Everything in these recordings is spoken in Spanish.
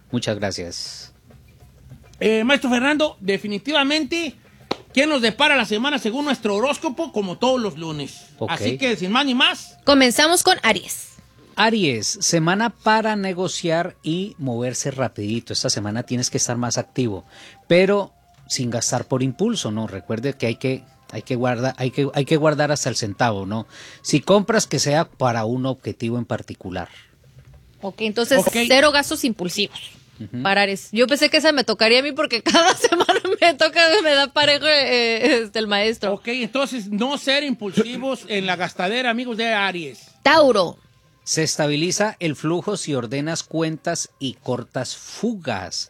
Muchas gracias. Maestro Fernando, definitivamente, ¿qué nos depara la semana según nuestro horóscopo? Como todos los lunes. Ok. Así que, sin más ni más. Comenzamos con Aries. Aries, semana para negociar y moverse rapidito. Esta semana tienes que estar más activo, pero sin gastar por impulso, ¿no? Recuerde que hay que guardar hasta el centavo, ¿no? Si compras, que sea para un objetivo en particular. Ok, entonces cero gastos impulsivos. Para Aries. Yo pensé que esa me tocaría a mí porque cada semana me da parejo el maestro. Ok, entonces no ser impulsivos en la gastadera, amigos de Aries. Tauro. Se estabiliza el flujo si ordenas cuentas y cortas fugas,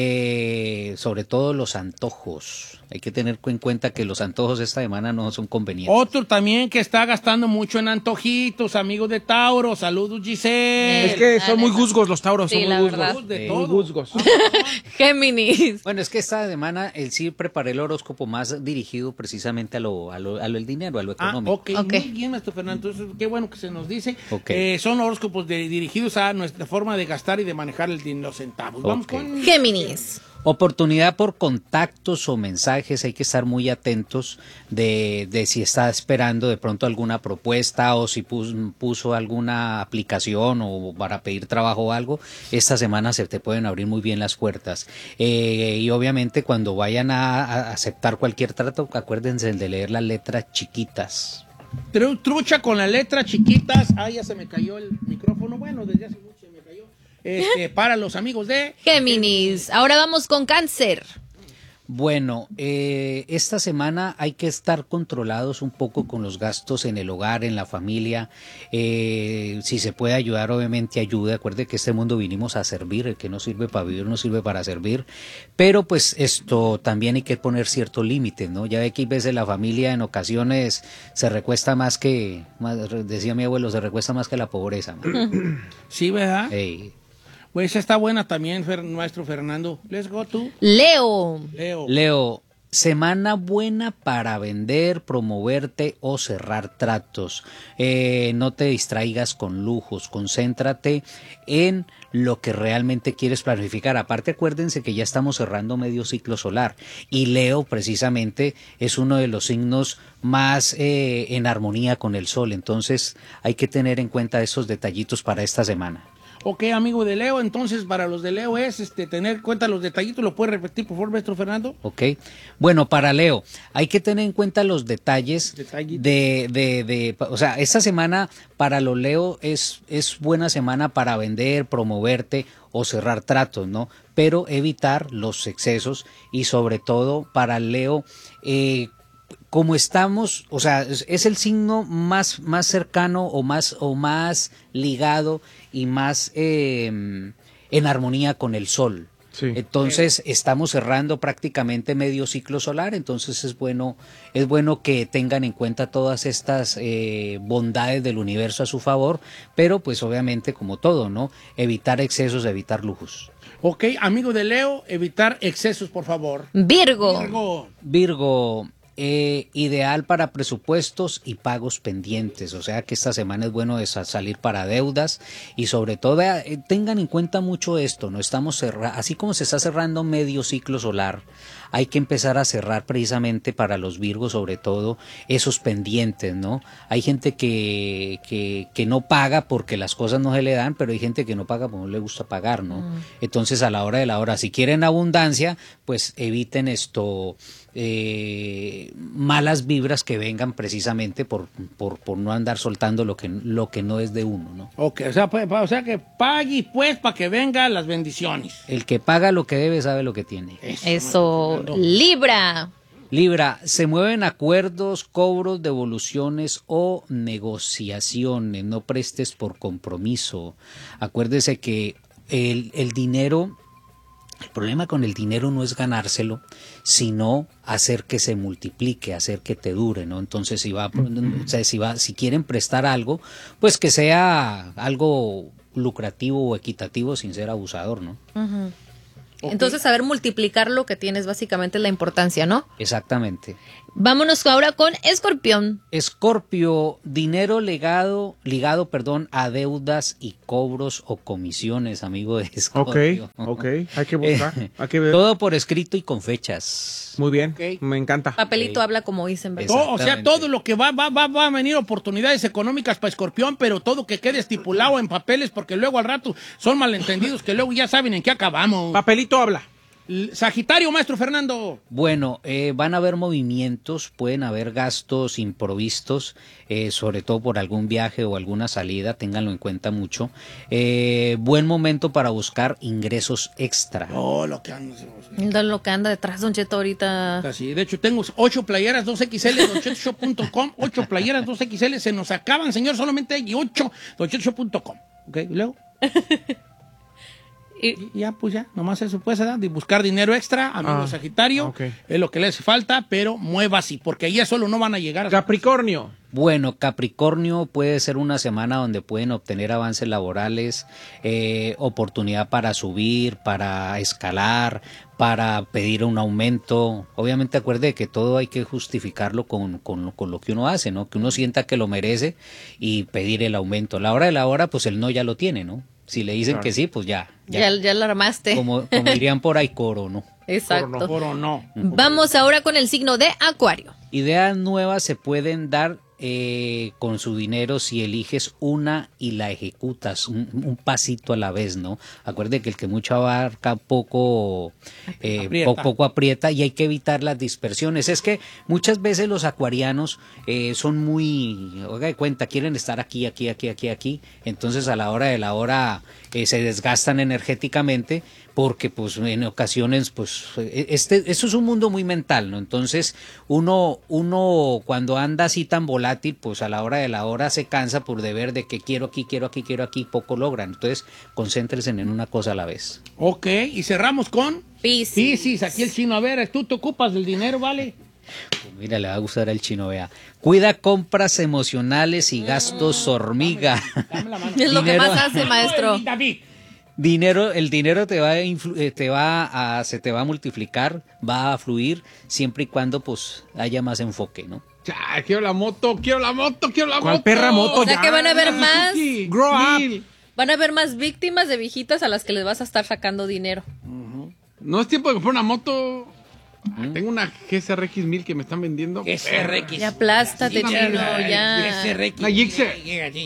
sobre todo los antojos. Hay que tener en cuenta que los antojos esta semana no son convenientes. Otro también que está gastando mucho en antojitos, amigos de Tauro. Saludos, Giselle. Es que son muy juzgos los Tauros, Sí, son la muy verdad. juzgos. De Muy todo. juzgos. Géminis. Bueno, es que esta semana sí preparé el horóscopo más dirigido precisamente a lo del dinero, a lo económico. Ok, muy bien, maestro Fernando. Entonces, qué bueno que se nos dice. Ok. Son horóscopos dirigidos a nuestra forma de gastar y de manejar los centavos. Vamos Ok. con... Géminis. Oportunidad por contactos o mensajes, hay que estar muy atentos de si está esperando de pronto alguna propuesta o si puso alguna aplicación o para pedir trabajo o algo. Esta semana se te pueden abrir muy bien las puertas. Y obviamente cuando vayan a aceptar cualquier trato, acuérdense de leer las letras chiquitas. Trucha con las letras chiquitas. Ah, ya se me cayó el micrófono. Bueno, desde hace mucho se me cayó. Para los amigos de... Géminis. Ahora vamos con Cáncer. Bueno, esta semana hay que estar controlados un poco con los gastos en el hogar, en la familia. Si se puede ayudar, obviamente ayude. Acuerde que este mundo vinimos a servir. El que no sirve para vivir no sirve para servir. Pero pues esto también hay que poner ciertos límites, ¿no? Ya ve que hay veces la familia en ocasiones se recuesta decía mi abuelo, se recuesta más que la pobreza, ¿no? Sí, ¿verdad? Ey. Pues esa está buena también, maestro Fernando. Let's go tú. Leo. Leo, semana buena para vender, promoverte o cerrar tratos. No te distraigas con lujos, concéntrate en lo que realmente quieres planificar. Aparte, acuérdense que ya estamos cerrando medio ciclo solar y Leo precisamente es uno de los signos más en armonía con el sol. Entonces hay que tener en cuenta esos detallitos para esta semana. Ok, amigo de Leo, entonces para los de Leo es tener en cuenta los detallitos. ¿Lo puede repetir, por favor, maestro Fernando? Ok. Bueno, para Leo, hay que tener en cuenta los detalles o sea, esta semana para los Leo es buena semana para vender, promoverte o cerrar tratos, ¿no? Pero evitar los excesos y sobre todo para Leo, como estamos, o sea, es el signo más cercano o más ligado y más en armonía con el sol. Sí. Entonces estamos cerrando prácticamente medio ciclo solar, entonces es bueno que tengan en cuenta todas estas bondades del universo a su favor, pero pues obviamente como todo, ¿no? Evitar excesos, evitar lujos. Ok, amigo de Leo, evitar excesos, por favor. Virgo. Virgo, ideal para presupuestos y pagos pendientes, o sea que esta semana es bueno de salir para deudas y sobre todo tengan en cuenta mucho esto, no estamos así como se está cerrando medio ciclo solar, hay que empezar a cerrar precisamente para los Virgos sobre todo esos pendientes, ¿no? Hay gente que no paga porque las cosas no se le dan, pero hay gente que no paga porque no le gusta pagar, ¿no? Entonces a la hora de la hora, si quieren abundancia, pues eviten malas vibras que vengan precisamente por no andar soltando lo que no es de uno, ¿no? Ok, o sea que pague pues para que vengan las bendiciones. El que paga lo que debe sabe lo que tiene. Eso. Libra. Libra, se mueven acuerdos, cobros, devoluciones o negociaciones, no prestes por compromiso. Acuérdese que el dinero, el problema con el dinero no es ganárselo, sino hacer que se multiplique, hacer que te dure, ¿no? Entonces, si quieren prestar algo, pues que sea algo lucrativo o equitativo sin ser abusador, ¿no? Entonces, saber multiplicar lo que tienes básicamente es la importancia, ¿no? Exactamente. Vámonos ahora con Escorpión. Escorpio, dinero ligado, a deudas y cobros o comisiones, amigo de Escorpio. Ok, hay que buscar, hay que ver. Todo por escrito y con fechas. Muy bien, me encanta. Papelito habla como dicen, ¿verdad? O sea, todo lo que va a venir oportunidades económicas para Escorpión, pero todo que quede estipulado en papeles, porque luego al rato son malentendidos que luego ya saben en qué acabamos. Papelito habla. Sagitario, maestro Fernando. Bueno, van a haber movimientos, pueden haber gastos improvistos, sobre todo por algún viaje o alguna salida, ténganlo en cuenta mucho. Buen momento para buscar ingresos extra. Oh, lo que anda. Lo que anda detrás, Don Cheto, ahorita. Así, de hecho, tengo 8 playeras 2XL de DonChetoShow.com. 8 playeras 2XL, se nos acaban, señor, solamente hay 8 DonChetoShow.com. ¿Ok? ¿Y luego? Y ya, pues ya, nomás eso puede ser, de buscar dinero extra, amigo Sagitario, okay. Es lo que le hace falta, pero muévase, porque ahí ya solo no van a llegar. Capricornio. Bueno, Capricornio puede ser una semana donde pueden obtener avances laborales, oportunidad para subir, para escalar, para pedir un aumento. Obviamente acuerde que todo hay que justificarlo con lo que uno hace, ¿no? Que uno sienta que lo merece y pedir el aumento. A la hora de la hora, pues el no ya lo tiene, ¿no? Si le dicen que sí, pues ya lo armaste. Como dirían por ahí, coro, ¿no? Exacto. Coro no. Vamos ahora con el signo de Acuario. Ideas nuevas se pueden dar con su dinero si eliges una y la ejecutas, un pasito a la vez, ¿no? Acuerde que el que mucho abarca poco aprieta y hay que evitar las dispersiones. Es que muchas veces los acuarianos son muy, oiga de cuenta, quieren estar aquí, entonces a la hora de la hora se desgastan energéticamente porque pues en ocasiones pues eso es un mundo muy mental, ¿no? Entonces uno cuando anda así tan volátil, pues a la hora de la hora se cansa por deber de que quiero aquí, poco logran. Entonces concéntrense en una cosa a la vez. Ok, y cerramos con Piscis, aquí el chino. A ver, tú te ocupas del dinero, ¿vale? Pues mira, le va a gustar al chino, vea. Cuida compras emocionales y gastos hormiga. Dame la mano. Es lo que más hace, maestro. David. El dinero se te va a multiplicar, va a fluir siempre y cuando pues haya más enfoque, ¿no? Ya, quiero la moto. ¿Cuál perra moto? O sea que van a haber más. Grow up. Van a haber más víctimas de viejitas a las que les vas a estar sacando dinero. No es tiempo de comprar una moto. Tengo una GSR-X 1000 que me están vendiendo. GSR-X. Ya aplástate, chino, ya. GSR-X. Una Gixxer.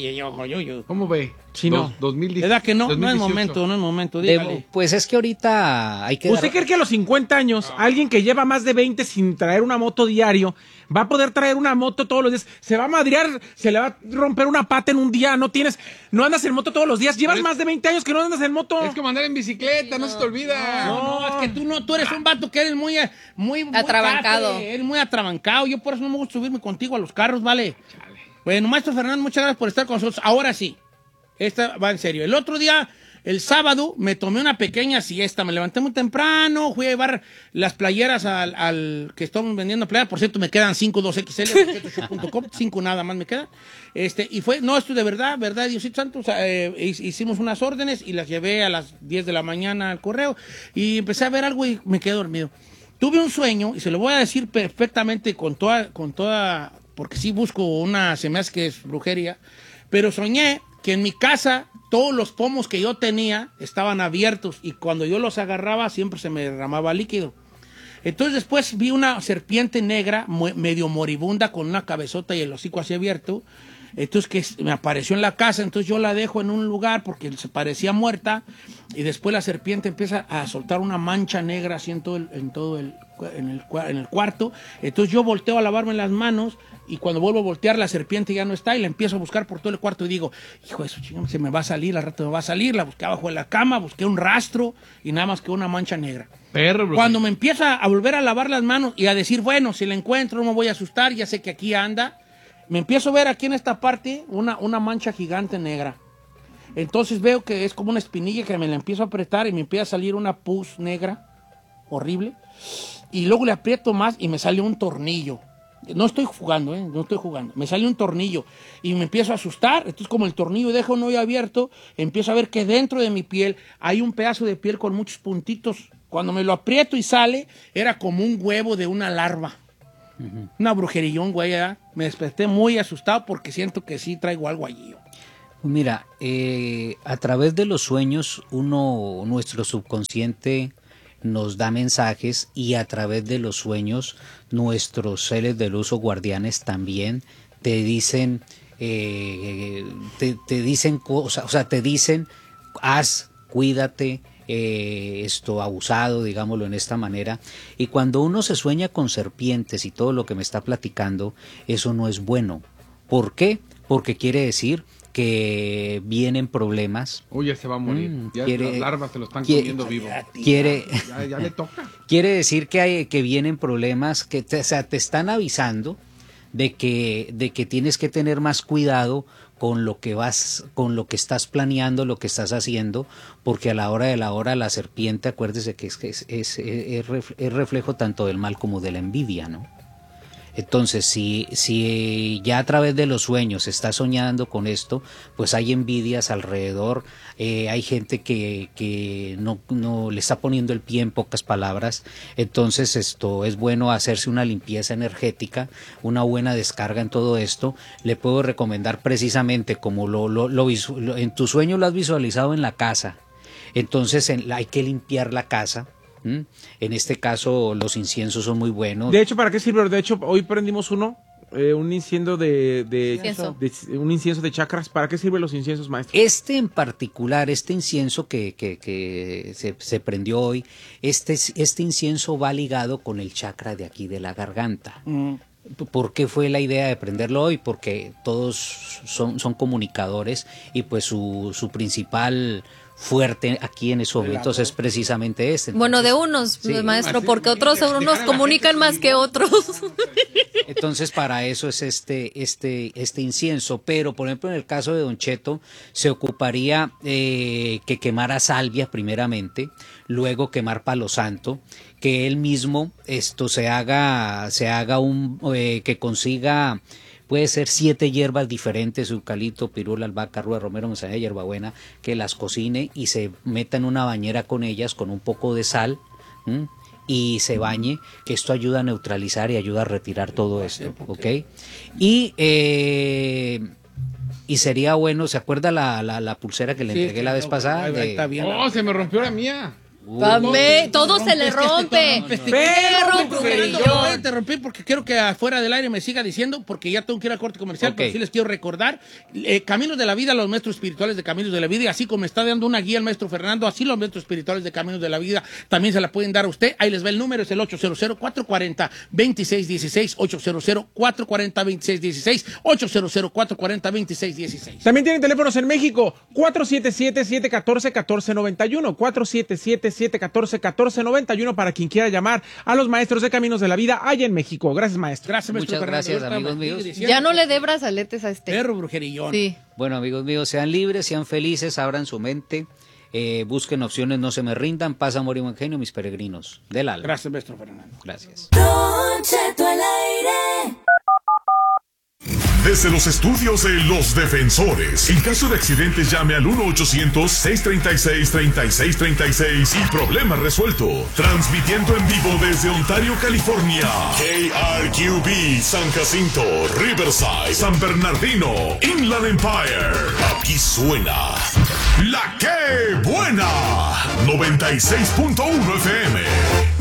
¿Cómo ve? Chino. 2010. ¿Verdad que no? 2018. No es momento, dígale. Pues es que ahorita hay que ¿Usted cree que a los 50 años alguien que lleva más de 20 sin traer una moto diario va a poder traer una moto todos los días? Se va a madrear, se le va a romper una pata en un día, no andas en moto todos los días, llevas más de 20 años que no andas en moto. Es como andar en bicicleta, no se te olvida. No, es que tú eres un vato que eres muy atrabancado. Eres muy atrabancado, yo por eso no me gusta subirme contigo a los carros, ¿vale? Bueno, maestro Fernando, muchas gracias por estar con nosotros. Ahora sí, esta va en serio. El otro día, el sábado, me tomé una pequeña siesta. Me levanté muy temprano, fui a llevar las playeras al que estamos vendiendo playeras. Por cierto, me quedan 5 2XL, 5 nada más me quedan. Y fue, no, esto de verdad, Diosito Santo. O sea, hicimos unas órdenes y las llevé a las 10 de la mañana al correo. Y empecé a ver algo y me quedé dormido. Tuve un sueño, y se lo voy a decir perfectamente con toda, porque sí busco se me hace que es brujería, pero soñé que en mi casa todos los pomos que yo tenía estaban abiertos y cuando yo los agarraba siempre se me derramaba líquido. Entonces después vi una serpiente negra medio moribunda con una cabezota y el hocico así abierto. Entonces que me apareció en la casa, entonces yo la dejo en un lugar porque se parecía muerta y después la serpiente empieza a soltar una mancha negra así en el cuarto. Entonces yo volteo a lavarme las manos y cuando vuelvo a voltear la serpiente ya no está y la empiezo a buscar por todo el cuarto y digo, hijo de su chingada, se me va a salir, al rato me va a salir. La busqué abajo de la cama, busqué un rastro y nada más que una mancha negra. Cuando me empieza a volver a lavar las manos y a decir, bueno, si la encuentro no me voy a asustar, ya sé que aquí anda, me empiezo a ver aquí en esta parte una mancha gigante negra. Entonces veo que es como una espinilla que me la empiezo a apretar y me empieza a salir una pus negra horrible. Y luego le aprieto más y me sale un tornillo. No estoy jugando, me sale un tornillo y me empiezo a asustar. Entonces como el tornillo deja un hoyo abierto, empiezo a ver que dentro de mi piel hay un pedazo de piel con muchos puntitos Cuando me lo aprieto y sale, era como un huevo de una larva. Una brujerillón, güey, ¿verdad? Me desperté muy asustado porque siento que sí traigo algo allí. Mira, a través de los sueños, nuestro subconsciente nos da mensajes, y a través de los sueños, nuestros seres de luz o guardianes también te dicen, te dicen cosas, o sea, te dicen, cuídate, abusado, digámoslo en esta manera. Y cuando uno se sueña con serpientes y todo lo que me está platicando, eso no es bueno. ¿Por qué? Porque quiere decir que vienen problemas. Uy, ya se va a morir. Las larvas se lo están comiendo vivo. Ya le toca. Quiere decir que vienen problemas, que te están avisando de que tienes que tener más cuidado con lo que estás planeando, lo que estás haciendo, porque a la hora de la hora la serpiente, acuérdese que es reflejo tanto del mal como de la envidia, ¿no? Entonces, si ya a través de los sueños estás soñando con esto, pues hay envidias alrededor, hay gente que no le está poniendo el pie, en pocas palabras. Entonces, esto es bueno hacerse una limpieza energética, una buena descarga en todo esto. Le puedo recomendar precisamente, como en tu sueño lo has visualizado en la casa, entonces hay que limpiar la casa. En este caso los inciensos son muy buenos. De hecho, ¿para qué sirve? De hecho, hoy prendimos un incienso un incienso de chakras. ¿Para qué sirven los inciensos, maestro? En particular, este incienso que se prendió hoy, este incienso va ligado con el chakra de aquí de la garganta. ¿Por qué fue la idea de prenderlo hoy? Porque todos son comunicadores, y pues su principal fuerte aquí en esos momentos es precisamente este. Entonces, bueno, de unos, sí, maestro, porque otros unos comunican más que otros. Entonces, para eso es este incienso. Pero, por ejemplo, en el caso de Don Cheto, se ocuparía que quemara salvia primeramente, luego quemar palo santo, que él mismo se haga que consiga. Puede ser 7 hierbas diferentes: eucalipto, pirula, albahaca, ruda, romero, manzanilla, hierbabuena, que las cocine y se meta en una bañera con ellas, con un poco de sal, y se bañe, que esto ayuda a neutralizar y ayuda a retirar todo esto, ¿ok? Y sería bueno, ¿se acuerda la pulsera que le entregué la vez pasada? ¡Oh, se me rompió la mía! Todo se le rompe. Perro, yo voy a interrumpir porque quiero que afuera del aire me siga diciendo, porque ya tengo que ir al corte comercial, pero sí les quiero recordar, Caminos de la Vida, los maestros espirituales de Caminos de la Vida, y así como me está dando una guía el maestro Fernando, así los maestros espirituales de Caminos de la Vida también se la pueden dar a usted. Ahí les va el número, es el 800-440-2616, 800-440-2616, 800-440-2616. También tienen teléfonos en México, 477-714-1491, 477-714-1491 para quien quiera llamar a los maestros de Caminos de la Vida allá en México. Gracias, maestro. Gracias, maestro. Muchas gracias, amigos míos. Ya no le dé brazaletes a este perro brujerillón. Sí. Bueno, amigos míos, sean libres, sean felices, abran su mente, busquen opciones, no se me rindan. Paz, amor y buen genio, mis peregrinos del alma. Gracias, maestro Fernando. Gracias. Don Cheto al aire. Desde los estudios de Los Defensores. En caso de accidentes, llame al 1-800-636-3636 y problema resuelto. Transmitiendo en vivo desde Ontario, California. KRQB, San Jacinto, Riverside, San Bernardino, Inland Empire. Aquí suena La Que Buena, 96.1 FM.